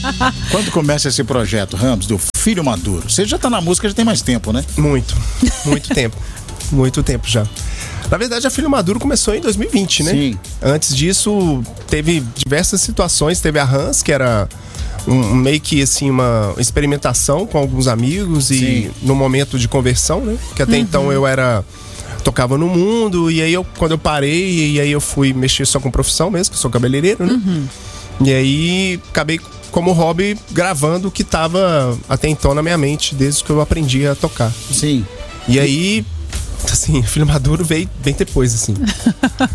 Quando começa esse projeto, Ramos, do Filho Maduro? Você já tá na música, já tem mais tempo, né? Muito tempo. Muito tempo já. Na verdade, a Filho Maduro começou em 2020, né? Sim. Antes disso, teve diversas situações. Teve a Hans, que era meio que assim, uma experimentação com alguns amigos e no momento de conversão, né? Que até então eu tocava no mundo, e aí quando eu parei, e aí eu fui mexer só com profissão mesmo, que eu sou cabeleireiro, né? E aí acabei como hobby gravando o que tava até então na minha mente, desde que eu aprendi a tocar. Sim. E aí, assim, Filho Maduro veio bem depois, assim.